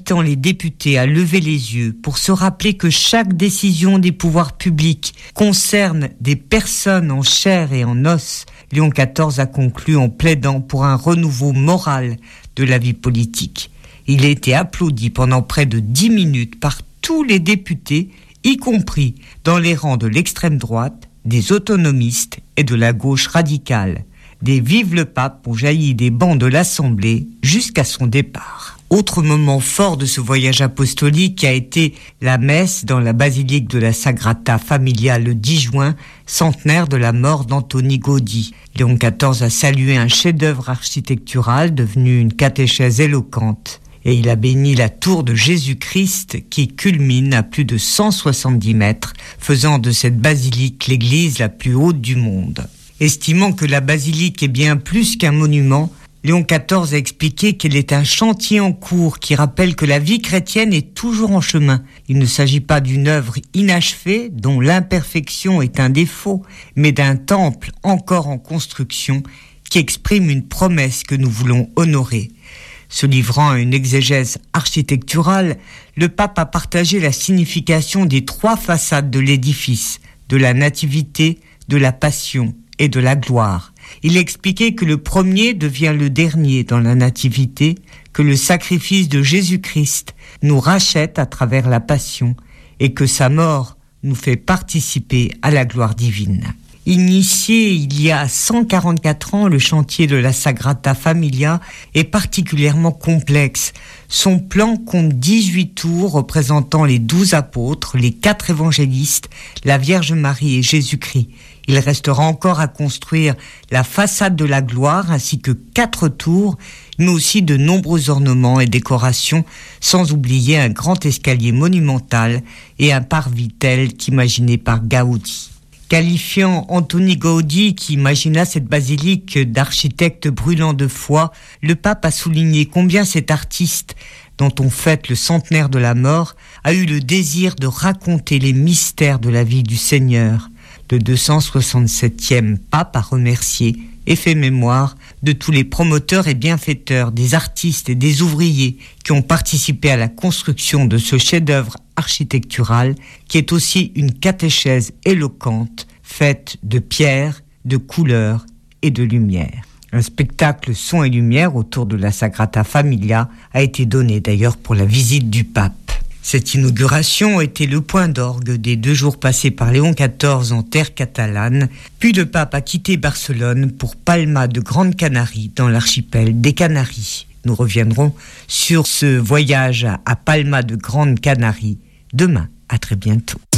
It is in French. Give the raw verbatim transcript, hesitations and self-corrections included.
invitant les députés à lever les yeux pour se rappeler que chaque décision des pouvoirs publics concerne des personnes en chair et en os, Léon quatorze a conclu en plaidant pour un renouveau moral de la vie politique. Il a été applaudi pendant près de dix minutes par tous les députés, y compris dans les rangs de l'extrême droite, des autonomistes et de la gauche radicale. Des vives le pape ont jailli des bancs de l'Assemblée jusqu'à son départ. Autre moment fort de ce voyage apostolique a été la messe dans la basilique de la Sagrada Familia le dix juin, centenaire de la mort d'Antoni Gaudí. Léon quatorze a salué un chef-d'œuvre architectural devenu une catéchèse éloquente. Et il a béni la tour de Jésus-Christ qui culmine à plus de cent soixante-dix mètres, faisant de cette basilique l'église la plus haute du monde. Estimant que la basilique est bien plus qu'un monument, Léon quatorze a expliqué qu'elle est un chantier en cours qui rappelle que la vie chrétienne est toujours en chemin. Il ne s'agit pas d'une œuvre inachevée dont l'imperfection est un défaut, mais d'un temple encore en construction qui exprime une promesse que nous voulons honorer. Se livrant à une exégèse architecturale, le pape a partagé la signification des trois façades de l'édifice, de la nativité, de la passion et de la gloire. Il expliquait que le premier devient le dernier dans la nativité, que le sacrifice de Jésus-Christ nous rachète à travers la passion et que sa mort nous fait participer à la gloire divine. Initié il y a cent quarante-quatre ans, le chantier de la Sagrada Familia est particulièrement complexe. Son plan compte dix-huit tours représentant les douze apôtres, les quatre évangélistes, la Vierge Marie et Jésus-Christ. Il restera encore à construire la façade de la gloire ainsi que quatre tours, mais aussi de nombreux ornements et décorations, sans oublier un grand escalier monumental et un parvis tel qu'imaginé par Gaudi. Qualifiant Antoni Gaudí, qui imagina cette basilique d'architecte brûlant de foi, le pape a souligné combien cet artiste, dont on fête le centenaire de la mort, a eu le désir de raconter les mystères de la vie du Seigneur. Le deux cent soixante-septième pape a remercié et fait mémoire de tous les promoteurs et bienfaiteurs, des artistes et des ouvriers qui ont participé à la construction de ce chef-d'œuvre architectural qui est aussi une catéchèse éloquente faite de pierre, de couleurs et de lumière. Un spectacle son et lumière autour de la Sagrada Familia a été donné d'ailleurs pour la visite du pape. Cette inauguration était le point d'orgue des deux jours passés par Léon quatorze en terre catalane, puis le pape a quitté Barcelone pour Palma de Grande Canarie dans l'archipel des Canaries. Nous reviendrons sur ce voyage à Palma de Grande Canarie demain. À très bientôt.